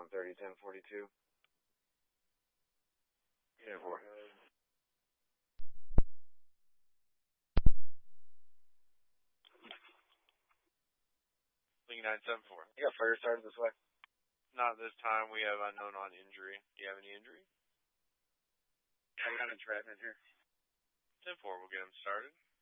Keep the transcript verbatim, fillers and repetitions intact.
one thirty, ten forty-two. ten four. Link nine seven four. You got fire started this way? Not this time. We have unknown on injury. Do you have any injury? I got a entrapment here. ten four. We'll get him started.